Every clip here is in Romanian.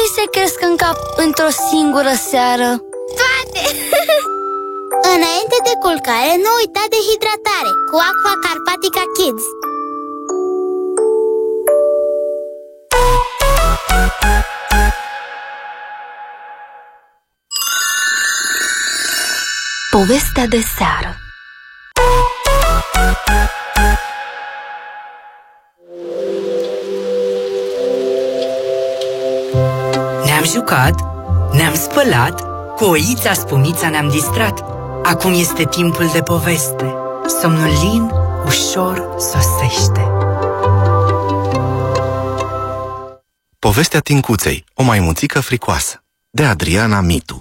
îi se cresc în cap într-o singură seară? Toate! Înainte de culcare, nu uita de hidratare cu Aqua Carpatica Kids. Povestea de seară. Ne-am jucat, ne-am spălat, cu oița Spumița ne-am distrat. Acum este timpul de poveste. Somnul lin ușor sosește. Povestea Tincuței, o maimuțică fricoasă, de Adriana Mitu.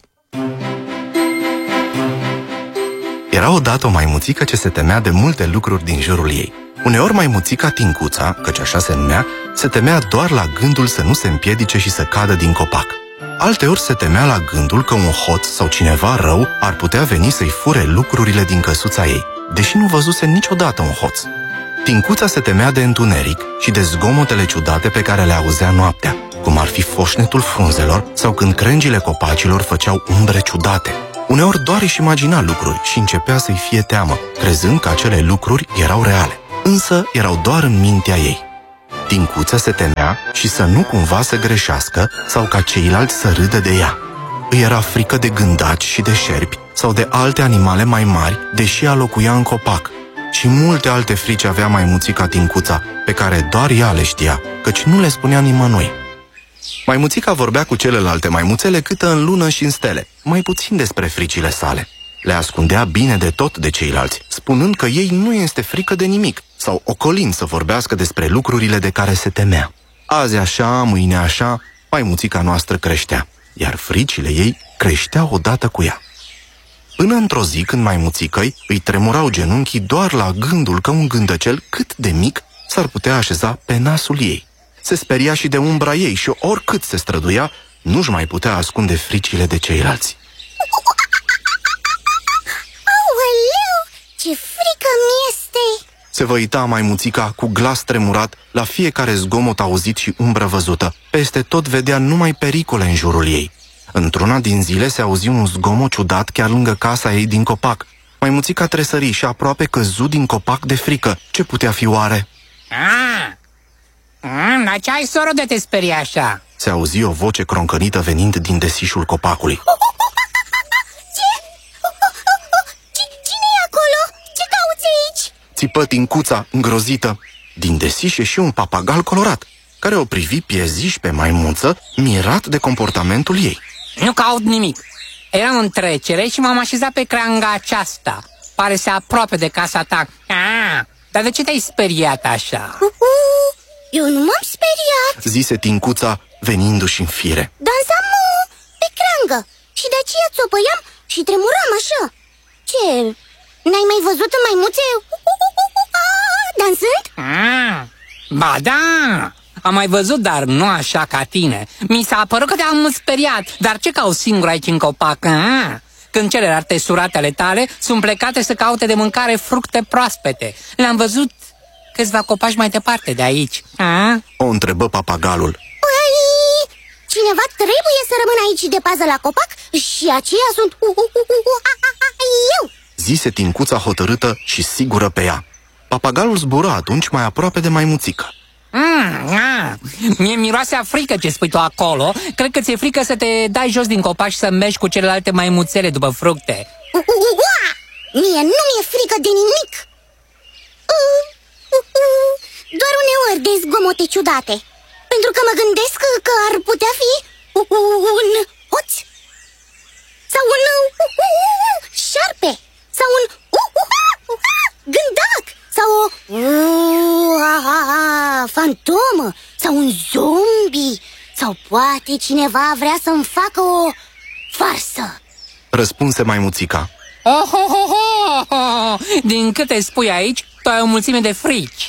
Era odată o maimuțică ce se temea de multe lucruri din jurul ei. Uneori maimuțica Tincuța, căci așa se numea, se temea doar la gândul să nu se împiedice și să cadă din copac. Alteori se temea la gândul că un hoț sau cineva rău ar putea veni să-i fure lucrurile din căsuța ei, deși nu văzuse niciodată un hoț. Tincuța se temea de întuneric și de zgomotele ciudate pe care le auzea noaptea, cum ar fi foșnetul frunzelor sau când crengile copacilor făceau umbre ciudate. Uneori doar își imagina lucruri și începea să-i fie teamă, crezând că acele lucruri erau reale, însă erau doar în mintea ei. Tincuța se temea și să nu cumva să greșească sau ca ceilalți să râdă de ea. Îi era frică de gândaci și de șerpi sau de alte animale mai mari, deși ea locuia în copac. Și multe alte frici avea maimuțica Tincuța, pe care doar ea le știa, căci nu le spunea nimănui. Maimuțica vorbea cu celelalte maimuțele câtă în lună și în stele, mai puțin despre fricile sale. Le ascundea bine de tot de ceilalți, spunând că ei nu este frică de nimic, sau ocolind să vorbească despre lucrurile de care se temea. Azi așa, mâine așa, maimuțica noastră creștea, iar fricile ei creșteau odată cu ea. Până într-o zi, când maimuțicăi îi tremurau genunchii doar la gândul că un gândăcel cât de mic s-ar putea așeza pe nasul ei. Se speria și de umbra ei și oricât se străduia, nu-și mai putea ascunde fricile de ceilalți. Aoleu, ce frică mi-este! Se văita maimuțica cu glas tremurat la fiecare zgomot auzit și umbră văzută. Peste tot vedea numai pericole în jurul ei. Într-una din zile se auzi un zgomot ciudat chiar lângă casa ei din copac. Maimuțica tresări și aproape căzu din copac de frică. Ce putea fi oare? Dar ce ai, soro, de te sperii așa? Se auzi o voce croncănită venind din desișul copacului. Cine e acolo? Ce cauți aici? Țipă Tincuța, îngrozită. Din desiș ieși un papagal colorat, care o privi pieziș pe maimuță, mirat de comportamentul ei. Nu caut nimic. Eram în trecere și m-am așezat pe creanga aceasta. Pare să aproape de casa ta. Dar de ce te-ai speriat așa? Eu nu m-am speriat, zise Tincuța, venindu-și în fire. dansam pe creangă și de aceea țopăiam și tremuram așa. Ce? N-ai mai văzut în maimuțe dansând? Ba da, am mai văzut, dar nu așa ca tine. Mi s-a părut că te-am speriat. Dar ce cauți singur aici în copac? Când celelalte surate ale tale sunt plecate să caute de mâncare fructe proaspete. Le-am văzut câțiva copaci mai departe de aici. O întrebă papagalul. Păi, cineva trebuie să rămână aici de pază la copac și aceia sunt eu, zise Tincuța hotărâtă și sigură pe ea. Papagalul zbură atunci mai aproape de maimuțică. Mie miroase a frică ce spui tu acolo. Cred că ți-e frică să te dai jos din copac și să mergi cu celelalte maimuțele după fructe. Mie nu mi-e frică de nimic. Doar uneori de zgomote ciudate, pentru că mă gândesc că ar putea fi un hoț sau un șarpe sau un gândac sau o fantomă sau un zombie sau poate cineva vrea să-mi facă o farsă, răspunse maimuțica. Din câte spui aici, tu ai o mulțime de frici.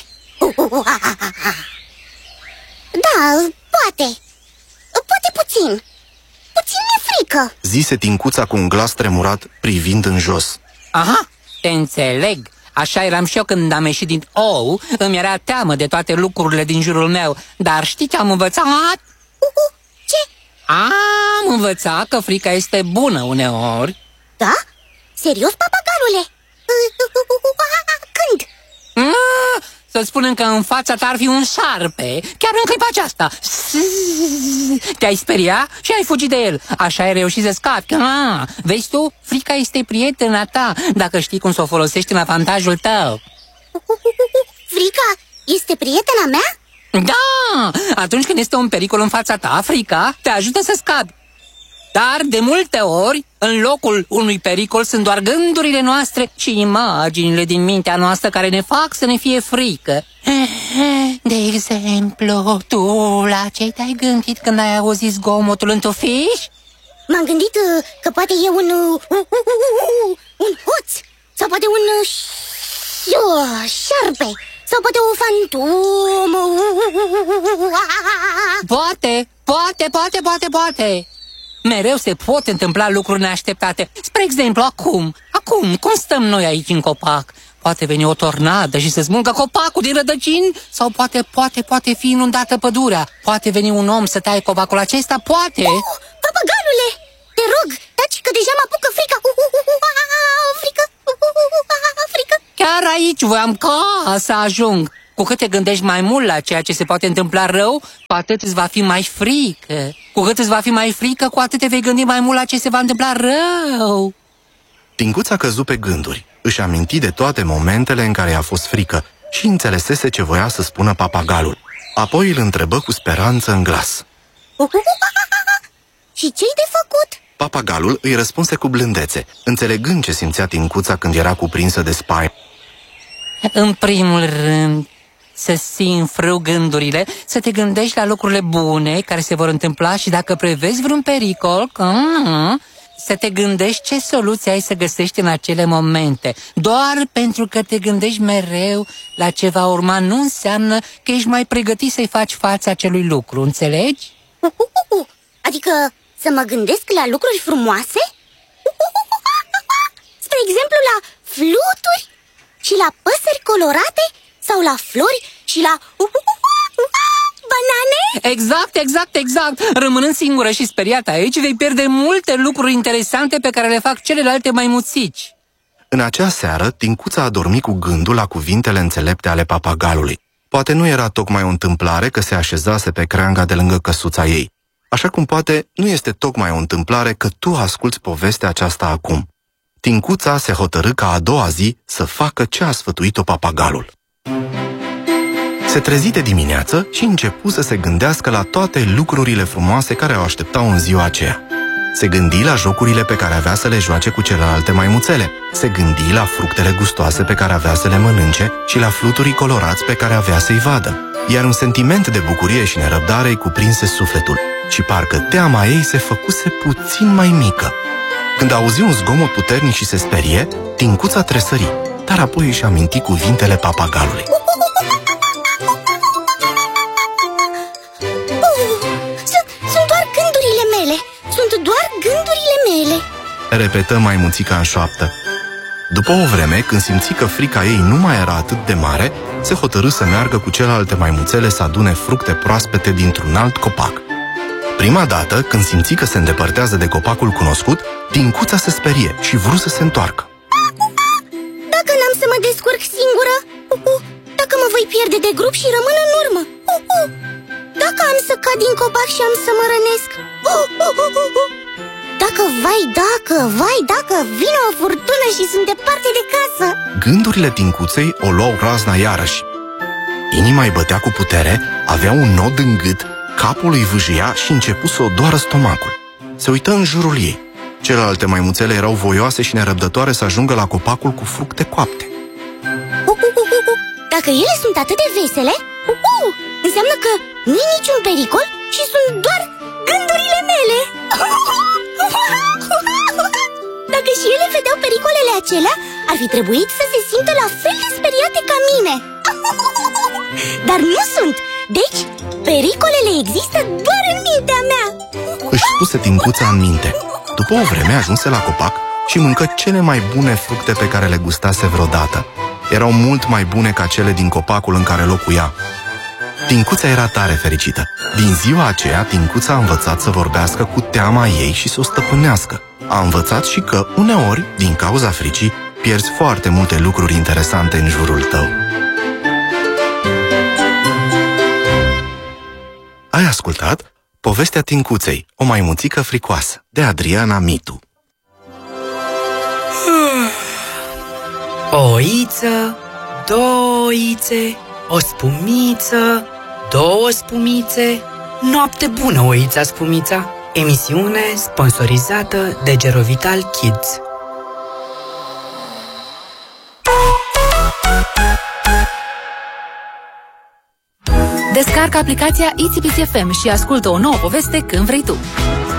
Da, poate puțin mi-e frică, zise Tincuța cu un glas tremurat, privind în jos. Aha, te înțeleg. Așa eram și eu când am ieșit din ou. Îmi era teamă de toate lucrurile din jurul meu. Dar știi ce am învățat? Ce? Am învățat că frica este bună uneori. Da? Serios, papagalule? Când? Să spunem că în fața ta ar fi un șarpe, chiar în clipa aceasta. Te-ai speria și ai fugit de el. Așa ai reușit să scapi. Vezi tu, frica este prietena ta, dacă știi cum să o folosești în avantajul tău. Frica este prietena mea? Da! Atunci când este un pericol în fața ta, frica te ajută să scapi. Dar, de multe ori, în locul unui pericol sunt doar gândurile noastre și imaginile din mintea noastră care ne fac să ne fie frică. De exemplu, tu la ce te-ai gândit când ai auzit zgomotul în tufiș? M-am gândit că poate e un hoț, sau poate un șarpe, sau poate o fantomă. Poate. Mereu se pot întâmpla lucruri neașteptate. Spre exemplu, acum, cum stăm noi aici în copac? Poate veni o tornadă și să smulgă copacul din rădăcini? Sau poate fi inundată pădurea? Poate veni un om să taie copacul acesta? Poate! Papagalule, te rog, taci că deja mă apucă frica. Frică. Chiar aici voiam să ajung. Cu cât te gândești mai mult la ceea ce se poate întâmpla rău, cu atât îți va fi mai frică. Cu cât îți va fi mai frică, cu atât te vei gândi mai mult la ce se va întâmpla rău. Tincuța a căzut pe gânduri. Își aminti de toate momentele în care i-a fost frică și înțelesese ce voia să spună papagalul. Apoi îl întrebă cu speranță în glas. Și ce-i de făcut? Papagalul îi răspunse cu blândețe, înțelegând ce simțea Tincuța când era cuprinsă de spaimă. În primul rând, să-ți ții în frâu gândurile, să te gândești la lucrurile bune care se vor întâmpla și dacă prevezi vreun pericol, să te gândești ce soluție ai să găsești în acele momente. Doar pentru că te gândești mereu la ce va urma nu înseamnă că ești mai pregătit să-i faci față acelui lucru, înțelegi? Adică să mă gândesc la lucruri frumoase? Spre exemplu la fluturi și la păsări colorate sau la flori și la banane? Exact. Rămânând singură și speriată aici, vei pierde multe lucruri interesante pe care le fac celelalte maimuțici. În acea seară, Tincuța a dormit cu gândul la cuvintele înțelepte ale papagalului. Poate nu era tocmai o întâmplare că se așezase pe creanga de lângă căsuța ei. Așa cum poate nu este tocmai o întâmplare că tu asculți povestea aceasta acum. Tincuța se hotărâ ca a doua zi să facă ce a sfătuit-o papagalul. Se trezi de dimineață și începu să se gândească la toate lucrurile frumoase care o așteptau în ziua aceea. Se gândi la jocurile pe care avea să le joace cu celelalte maimuțele. Se gândi la fructele gustoase pe care avea să le mănânce și la fluturii colorați pe care avea să-i vadă. Iar un sentiment de bucurie și nerăbdare îi cuprinse sufletul și parcă teama ei se făcuse puțin mai mică. Când auzi un zgomot puternic și se sperie, Tincuța tresări, dar apoi își aminti cuvintele papagalului. Sunt doar gândurile mele. Sunt doar gândurile mele, repetă maimuțica în șoaptă. După o vreme, când simți că frica ei nu mai era atât de mare, se hotărâ să meargă cu celelalte maimuțele să adune fructe proaspete dintr-un alt copac. Prima dată, când simți că se îndepărtează de copacul cunoscut, Tincuța se sperie și vrut să se întoarcă. Dacă n-am să mă descurc singură, dacă mă voi pierde de grup și rămân în urmă, dacă am să cad din copac și am să mă rănesc, dacă vine o furtună și sunt departe de casă. Gândurile Tincuței o luau razna iarăși. Inima îi bătea cu putere, avea un nod în gât, capul îi vâjia și începu să o doară stomacul. Se uită în jurul ei. Celelalte maimuțele erau voioase și nerăbdătoare să ajungă la copacul cu fructe coapte. Dacă ele sunt atât de vesele, înseamnă că nu e niciun pericol și sunt doar gândurile mele. Dacă și ele vedeau pericolele acelea, ar fi trebuit să se simtă la fel de speriate ca mine. Dar nu sunt, deci pericolele există doar în mintea mea. Își puse Tincuța în minte. După o vreme ajunse la copac și mâncă cele mai bune fructe pe care le gustase vreodată. Erau mult mai bune ca cele din copacul în care locuia. Tincuța era tare fericită. Din ziua aceea, Tincuța a învățat să vorbească cu teama ei și să o stăpânească. A învățat și că, uneori, din cauza fricii, pierzi foarte multe lucruri interesante în jurul tău. Ai ascultat Povestea Tincuței, o maimuțică fricoasă, de Adriana Mitu. O oiță, două oițe, o spumiță, două spumițe. Noapte bună, oița spumița. Emisiune sponsorizată de Gerovital Kids. Descarcă aplicația ICPT FM și ascultă o nouă poveste când vrei tu.